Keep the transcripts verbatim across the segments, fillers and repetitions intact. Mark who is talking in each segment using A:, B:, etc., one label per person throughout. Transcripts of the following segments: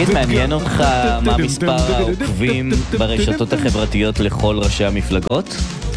A: תגיד, מעניין אותך מה מספר העוקבים ברשתות החברתיות לכל ראשי המפלגות?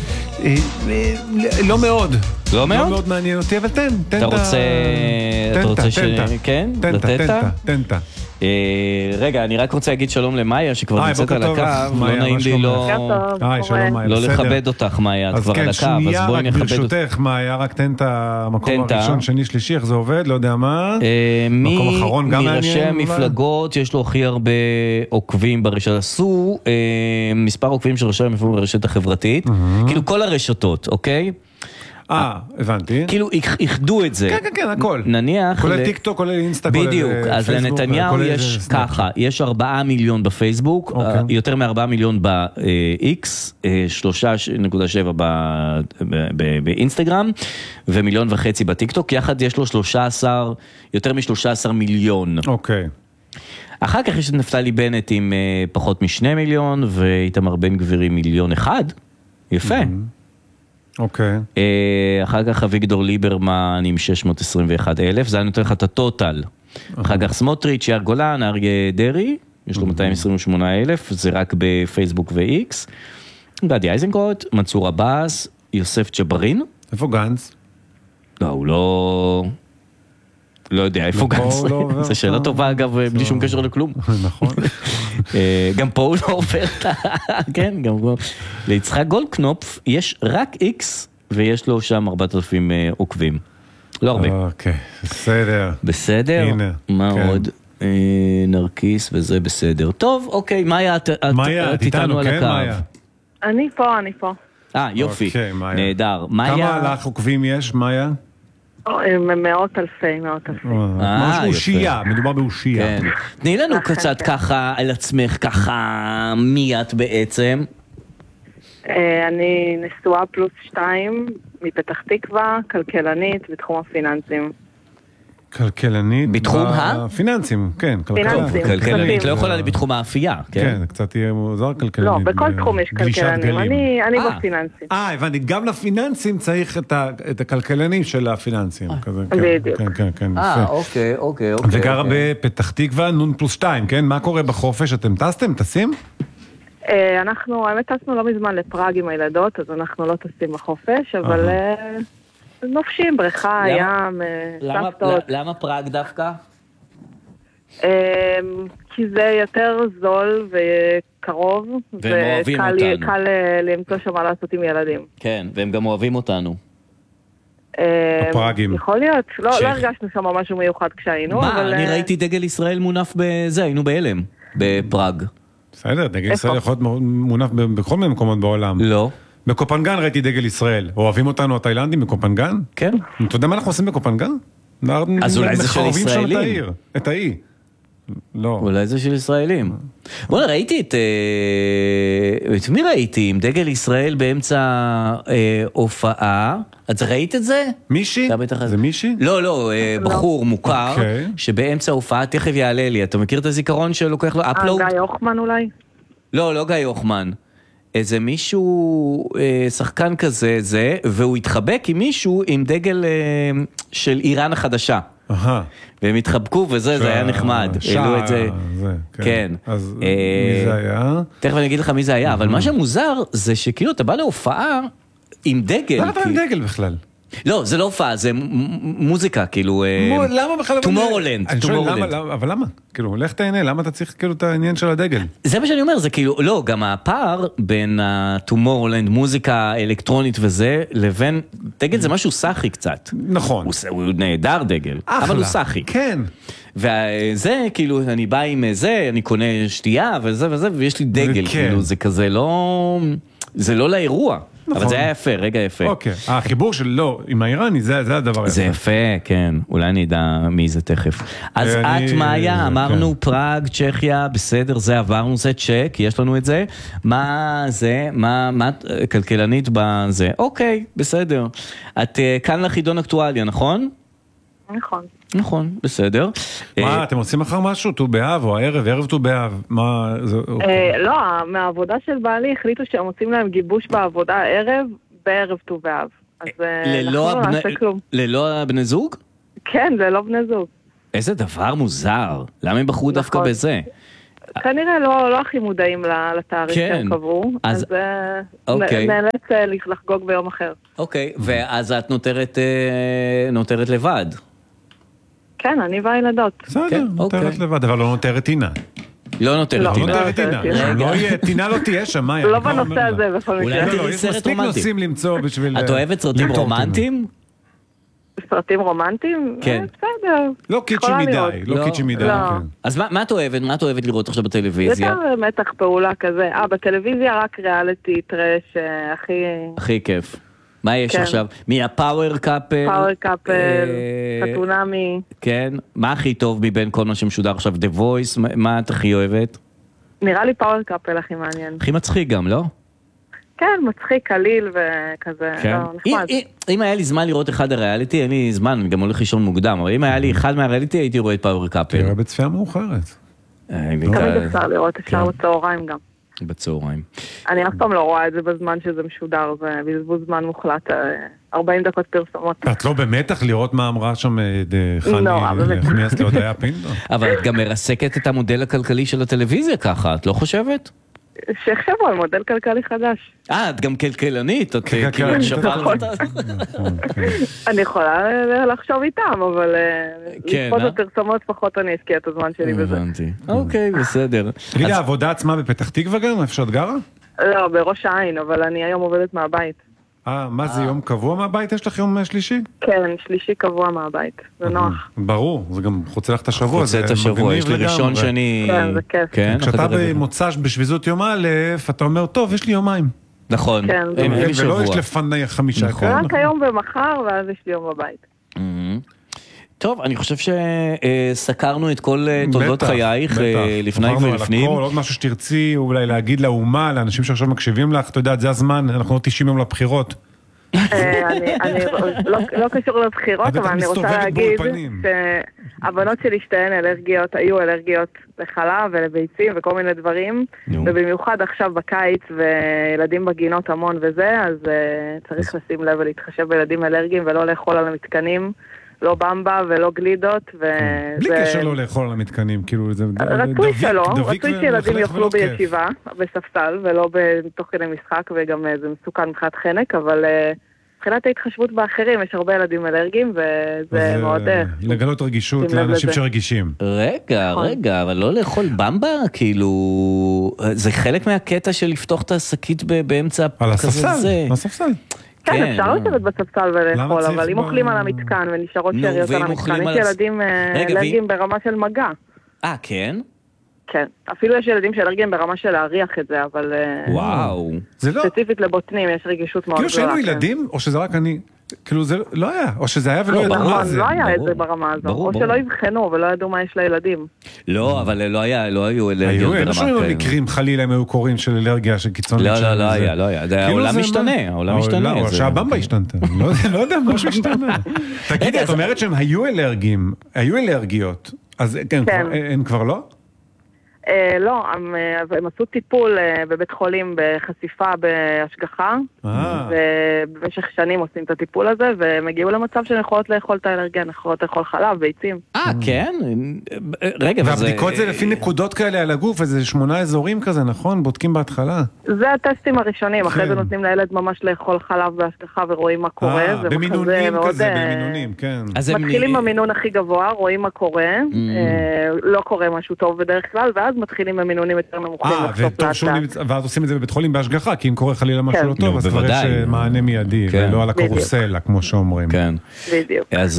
B: לא מאוד.
A: לא מאוד?
B: לא מאוד מעניין אותי, אבל תן, תן.
A: אתה רוצה... אתה רוצה ש... כן?
B: תן, תן, תן.
A: רגע, אני רק רוצה להגיד שלום למאיה, שכבר נמצאת על הקו. לא נעים לי לא... לא לכבד אותך, מאיה, את כבר על הקו, אז בואי נכבד אותך.
B: ברשותך, מאיה, רק תן את המקום הראשון, שני, שלישי, איך זה עובד, לא יודע מה.
A: מקום אחרון גם מעניין. מראשי המפלגות יש לו הכי הרבה עוקבים ברשת. עשו מספר עוקבים של ראשי המפלגות ברשת החברתית, כאילו כל הרשתות, אוקיי?
B: אה, הבנתי.
A: כאילו, איחדו את זה.
B: כן, כן, כן, הכל.
A: נניח...
B: כולל טיק טוק, כולל אינסטה, כולל פייסבוק.
A: בדיוק, אז לנתניהו יש ככה, יש ארבעה מיליון בפייסבוק, יותר מארבעה מיליון ב-X, שלושה נקודה שבע באינסטגרם, ומיליון וחצי בטיק טוק, יחד יש לו שלושה עשר, יותר משלושה עשר מיליון.
B: אוקיי.
A: אחר כך יש את נפתלי בנט עם פחות משני מיליון, ואיתמר בן גביר עם מיליון אחד. יפה.
B: אוקיי.
A: אחר כך אביגדור ליברמן עם שש מאות עשרים ואחת אלף, זה היה נותן לך את הטוטל. אחר כך סמוטריץ', יאיר גולן, אריה דרי, יש לו מאתיים עשרים ושמונה אלף, זה רק בפייסבוק ו-X. גדי איזנקוט, מנסור עבאס, יוסף ג'בארין.
B: איפה גנץ?
A: לא, הוא לא... לא יודע, איפה גנץ? זה שאלה טובה, אגב, בלי שום קשר לכלום.
B: נכון.
A: גם פה הוא לא עובר את ה... כן, גם פה. ליצחק גולדקנופ יש רק X, ויש לו שם ארבעת אלפים עוקבים. לא הרבה.
B: אוקיי, בסדר.
A: בסדר?
B: הנה.
A: מה עוד? נרקיס וזה בסדר. טוב, אוקיי, מאיה, את איתנו על הקו.
C: אני פה, אני פה.
A: אה, יופי. נהדר.
B: כמה לך עוקבים יש, מאיה?
C: מאות אלפי, מאות אלפי.
B: ממש אושייה, מדובר באושייה.
A: תני לנו קצת ככה על עצמך, ככה מי את בעצם?
C: אני נשואה פלוס שתיים, מפתח תקווה, כלכלנית בתחום הפיננסים.
B: כלכלנית?
A: בתחום
B: הפיננסים, כן.
C: פיננסים.
A: כלכלנית, לא יכולה להיות בתחום האפייה, כן?
B: כן, קצת יהיה מוזר כלכלנית.
C: לא, בכל תחום יש כלכלנים, אני בפיננסים.
B: אה, הבנתי, גם לפיננסים צריך את הכלכלנים של הפיננסים.
C: בדיוק.
B: כן, כן, כן.
A: אה, אוקיי, אוקיי, אוקיי.
B: וגרה בפתח תקווה, נון פלוס שתיים, כן? מה קורה בחופש? אתם טסתם? טסים?
C: אנחנו, האמת, טסנו לא מזמן לפראג עם הילדות, אז אנחנו לא טסים בחופש, אבל... נופשים, בריכה, ים, סבתות.
A: למה פראג דווקא?
C: כי זה יותר זול וקרוב,
A: והם אוהבים אותנו.
C: וקל למצוא שם מה לעשות עם ילדים.
A: כן, והם גם אוהבים אותנו.
B: הפראגים.
C: יכול להיות, לא הרגשנו שם משהו מיוחד כשהיינו.
A: מה, אני ראיתי דגל ישראל מונף בזה, היינו בהלם, בפראג.
B: בסדר, דגל ישראל יכול להיות מונף בכל מיני מקומות בעולם.
A: לא.
B: בקופנגן ראיתי דגל ישראל. אוהבים אותנו התאילנדים בקופנגן?
A: כן.
B: אתה יודע מה אנחנו עושים בקופנגן?
A: אז אולי זה של ישראלים.
B: את האי. לא.
A: אולי זה של ישראלים. בוא ראיתי את... את מי ראיתי? עם דגל ישראל באמצע הופעה. את ראית את זה?
B: מישהי? זה מישהי?
A: לא, לא, בחור מוכר, שבאמצע הופעה תכף יעלה לי. אתה מכיר את הזיכרון שלוקח לו אפלואוד?
C: גיא יוחמן אולי?
A: לא, לא גיא יוחמן. איזה מישהו, שחקן כזה, זה, והוא התחבק עם מישהו עם דגל של איראן החדשה.
B: אהה.
A: והם התחבקו וזה, זה היה נחמד.
B: העלו את זה. כן. אז מי זה היה?
A: תכף אני אגיד לך מי זה היה, אבל מה שמוזר זה שכאילו אתה בא להופעה עם דגל.
B: למה אתה עם דגל בכלל?
A: לא, זה לא הופעה, זה מוזיקה, כאילו...
B: למה בכלל...
A: טומורולנד, טומורולנד.
B: אבל למה? כאילו, לך תהנה, למה אתה צריך כאילו את העניין של הדגל?
A: זה מה שאני אומר, זה כאילו, לא, גם הפער בין הטומורולנד, מוזיקה אלקטרונית וזה, לבין... דגל זה משהו סחי קצת.
B: נכון.
A: הוא נהדר דגל, אבל הוא סחי.
B: כן.
A: וזה, כאילו, אני בא עם זה, אני קונה שתייה וזה וזה, ויש לי דגל, כאילו, זה כזה לא... זה לא לאירוע. אבל זה היה יפה, רגע יפה.
B: אוקיי, החיבור של לא, עם האיראני, זה הדבר יפה.
A: זה יפה, כן, אולי אני אדע מי זה תכף. אז את, מאיה, אמרנו פראג, צ'כיה, בסדר, זה עברנו, זה צ'ק, יש לנו את זה. מה זה, מה כלכלנית בזה? אוקיי, בסדר. את כאן לחידון אקטואליה, נכון?
C: נכון.
A: נכון, בסדר.
B: מה, אתם עושים אחר משהו? תו באב או הערב, ערב תו באב? מה, זה...
C: לא, מהעבודה של בעלי החליטו שהם עושים להם גיבוש בעבודה הערב, בערב תו באב. אז אנחנו לא נעשה כלום.
A: ללא בני זוג?
C: כן, ללא בני זוג.
A: איזה דבר מוזר. למה הם בחרו דווקא בזה?
C: כנראה לא, לא הכי מודעים לתאריך שהם קבעו, אז נאלץ לחגוג ביום אחר.
A: אוקיי, ואז את נותרת, נותרת לבד.
C: כן, אני והילדות.
B: בסדר, נותרת לבד, אבל לא נותרת עינה.
A: לא נותרת טינה.
B: לא נותרת טינה. טינה לא תהיה שם, מאיה.
C: לא בנושא הזה בכל מקרה.
A: אולי תראי סרט רומנטי.
B: נושאים למצוא בשביל...
A: את אוהבת סרטים רומנטיים?
C: סרטים רומנטיים?
A: כן.
C: בסדר.
B: לא קיצ'י מדי, לא קיצ'י מדי.
A: אז מה את אוהבת? מה את אוהבת לראות עכשיו בטלוויזיה?
C: יותר מתח פעולה כזה. אה, בטלוויזיה רק ריאליטי, טרש, הכי...
A: הכי כיף. מה יש עכשיו? מהפאוור קאפל?
C: פאוור קאפל, חתונמי.
A: כן. מה הכי טוב מבין כל מה שמשודר עכשיו? The Voice? מה את הכי אוהבת?
C: נראה לי פאוור קאפל הכי מעניין.
A: הכי מצחיק גם, לא?
C: כן, מצחיק, קליל וכזה, לא, נחמד.
A: אם היה לי זמן לראות אחד הריאליטי, אין לי זמן, אני גם הולך לישון מוקדם, אבל אם היה לי אחד מהריאליטי, הייתי רואה את פאוור קאפל.
B: תראה בצפייה מאוחרת.
C: תמיד אפשר לראות, אפשר בצהריים גם.
A: בצהריים.
C: אני אף פעם לא רואה את זה בזמן שזה משודר, זה בזבוז זמן מוחלט, ארבעים דקות פרסומות.
B: את לא במתח לראות מה אמרה שם חני הכניס להודעה פינדו?
A: אבל את גם מרסקת את המודל הכלכלי של הטלוויזיה ככה, את לא חושבת?
C: שיחשבו על מודל כלכלי חדש.
A: אה, את גם כלכלנית, את כאילו שברת אותה.
C: אני יכולה לחשוב איתם, אבל לפחות הפרסומות פחות אני אשקיע את הזמן שלי בזה.
A: הבנתי. אוקיי, בסדר.
B: תגידי, העבודה עצמה בפתח תקווה גם? איפה שאת גרה?
C: לא, בראש העין, אבל אני היום עובדת מהבית.
B: אה, מה זה יום קבוע מהבית? יש לך יום שלישי?
C: כן, שלישי קבוע מהבית, זה נוח.
B: ברור, זה גם חוצה לך את השבוע.
A: חוצה את השבוע, יש לי ראשון שאני...
C: כן, זה כיף.
B: כשאתה במוצ"ש בשביזות יום א', אתה אומר, טוב, יש לי יומיים.
A: נכון, אין לי שבוע.
B: ולא יש לפני חמישה.
C: רק היום ומחר, ואז יש לי יום בבית.
A: טוב, אני חושב שסקרנו את כל תולדות חייך לפני ולפנים.
B: עוד משהו שתרצי אולי להגיד לאומה, לאנשים שעכשיו מקשיבים לך, אתה יודע, זה הזמן, אנחנו עוד תשעים יום לבחירות.
C: אני לא קשור לבחירות, אבל אני רוצה להגיד שהבנות שלי שתיהן אלרגיות, היו אלרגיות לחלב ולביצים וכל מיני דברים, ובמיוחד עכשיו בקיץ וילדים בגינות המון וזה, אז צריך לשים לב ולהתחשב בילדים אלרגיים ולא לאכול על המתקנים. לא במבה ולא גלידות.
B: בלי קשר לא לאכול על המתקנים, כאילו זה...
C: רצוי שלא, רצוי שילדים יאכלו בישיבה, בספסל, ולא בתוך כדי משחק, וגם זה מסוכן מבחינת חנק, אבל מבחינת ההתחשבות באחרים, יש הרבה ילדים אלרגיים, וזה מאוד...
B: לגלות רגישות לאנשים שרגישים.
A: רגע, רגע, אבל לא לאכול במבה, כאילו... זה חלק מהקטע של לפתוח את השקית באמצע...
B: על הספסל, על הספסל.
C: כן, אפשר לשבת בספסל ולאכול, אבל אם אוכלים על המתקן ונשארות שאריות על המתקן, יש ילדים אלרגיים ברמה של מגע.
A: אה, כן?
C: כן, אפילו יש ילדים שאלרגיים ברמה של להריח את זה, אבל...
A: וואו.
C: ספציפית לבוטנים, יש רגישות מאוד גדולה.
B: כאילו שאלו ילדים, או שזה רק אני... כאילו זה לא היה, או שזה היה ולא ידעו מה זה.
C: לא היה את זה ברמה הזו, או שלא יבחנו ולא ידעו מה יש לילדים.
A: לא, אבל לא היה, לא היו אלרגיות ברמה כאלה.
B: היו, לא מקרים חלילה הם היו קוראים של אלרגיה של קיצונית.
A: לא, לא, לא היה, לא היה. העולם משתנה, העולם משתנה.
B: או שהבמבה השתנתה, לא יודע, משהו השתנה. תגידי, את אומרת שהם היו אלרגיים, היו אלרגיות, אז הם כבר לא?
C: לא, הם עשו טיפול בבית חולים בחשיפה בהשגחה, ובמשך שנים עושים את הטיפול הזה, והם הגיעו למצב שהן יכולות לאכול את האלרגיה, יכולות לאכול חלב, ביצים.
A: אה, כן? רגע,
B: והבדיקות זה לפי נקודות כאלה על הגוף, איזה שמונה אזורים כזה, נכון? בודקים בהתחלה.
C: זה הטסטים הראשונים, אחרי זה נותנים לילד ממש לאכול חלב בהשגחה ורואים מה קורה.
B: במינונים כזה, במינונים, כן.
C: מתחילים במינון הכי גבוה, רואים מה קורה, לא קורה משהו טוב בדרך כלל, ואז מתחילים במינונים יותר נמוכים.
B: ואז עושים את זה בבית חולים בהשגחה, כי אם קורה חלילה משהו לא טוב, אז כבר יש מענה מיידי, ולא על הקורוסלה, כמו שאומרים.
A: כן.
C: בדיוק.
A: אז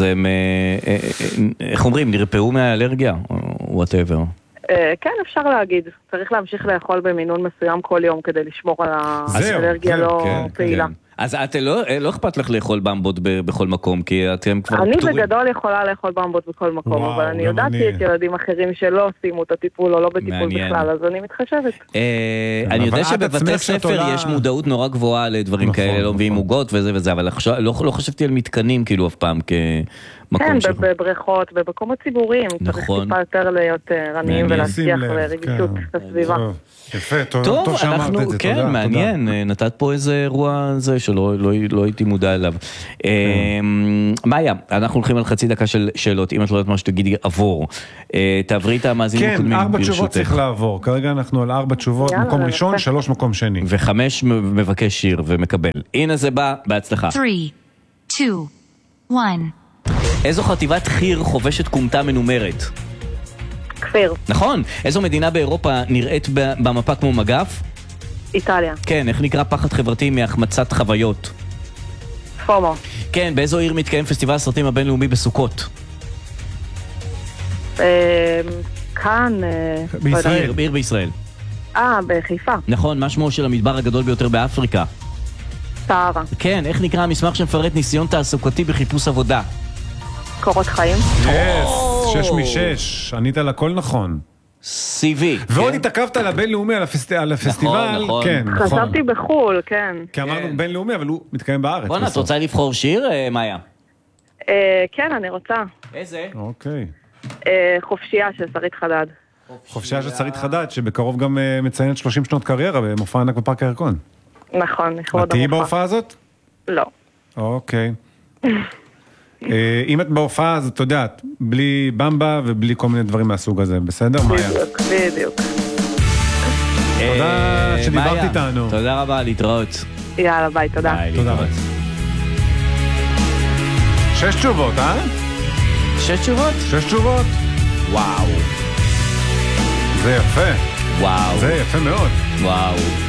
A: איך אומרים, נרפאו מהאלרגיה, או whatever?
C: כן, אפשר להגיד. צריך להמשיך לאכול במינון מסוים כל יום, כדי לשמור על האלרגיה לא פעילה.
A: אז את לא, לא אכפת לך לאכול במבות בכל מקום, כי אתם כבר
C: אני פטורים. בגדול יכולה לאכול במבות בכל מקום, וואו, אבל אני יודעתי את ילדים אחרים שלא עשימו את הטיפול או לא בטיפול מעניין. בכלל, אז אני מתחשבת.
A: אה, אני יודע שבבתי ספר יש מודעות נורא גבוהה לדברים נכון, כאלה, לא מביאים עוגות וזה וזה, אבל לא, לא חשבתי על מתקנים כאילו אף פעם
C: כן, בבריכות, במקומות ציבוריים. צריך טיפה יותר להיות ערניים ולהצליח לרגישות בסביבה.
B: יפה, טוב שאמרת את זה, תודה.
A: כן, מעניין, נתת פה איזה אירוע זה שלא הייתי מודע אליו. מאיה, אנחנו הולכים על חצי דקה של שאלות, אם את לא יודעת מה שתגידי עבור. תעברי את המאזינים הקודמים
B: ברשותך. כן, ארבע תשובות צריך לעבור, כרגע אנחנו על ארבע תשובות, מקום ראשון, שלוש מקום שני.
A: וחמש מבקש שיר ומקבל. הנה זה בא, בהצלחה.
D: שלוש, שתיים, אחת.
A: איזו חטיבת חיר חובשת קומתה מנומרת?
C: כפיר.
A: נכון. איזו מדינה באירופה נראית במפה כמו מגף?
C: איטליה.
A: כן, איך נקרא פחד חברתי מהחמצת חוויות?
C: פומו.
A: כן, באיזו עיר מתקיים פסטיבל הסרטים הבינלאומי בסוכות?
C: כאן...
B: בישראל.
A: בעיר בישראל.
C: אה, בחיפה.
A: נכון, מה שמו של המדבר הגדול ביותר באפריקה?
C: סהרה.
A: כן, איך נקרא המסמך שמפרט ניסיון תעסוקתי בחיפוש עבודה?
C: קורות חיים.
B: יס, שש משש, ענית על הכל נכון.
A: סי וי.
B: ועוד התעכבת על הבינלאומי, על הפסטיבל.
A: נכון, נכון.
B: כן, נכון.
C: חשבתי בחול, כן.
B: כי אמרנו בינלאומי, אבל הוא מתקיים בארץ.
A: בוא'נה, את רוצה לבחור שיר, מאיה?
C: כן, אני רוצה.
A: איזה?
B: אוקיי.
C: חופשייה של שרית חדד.
B: חופשייה של שרית חדד, שבקרוב גם מציינת שלושים שנות קריירה במופע ענק בפארק הירקון.
C: נכון, לכבוד המופע.
B: את תהיי בהופעה הזאת?
C: לא.
B: אוקיי. אם את בהופעה, אז את יודעת, בלי במבה ובלי כל מיני דברים מהסוג הזה, בסדר?
C: בדיוק, בדיוק.
B: תודה שדיברת איתנו.
A: תודה רבה, להתראות.
C: יאללה, ביי, תודה.
B: תודה רבה. שש תשובות, אה?
A: שש תשובות?
B: שש תשובות.
A: וואו.
B: זה יפה.
A: וואו.
B: זה יפה מאוד.
A: וואו.